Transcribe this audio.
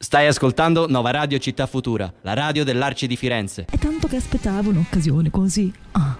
Stai ascoltando Nova Radio Città Futura, la radio dell'Arci di Firenze. È tanto che aspettavo un'occasione così.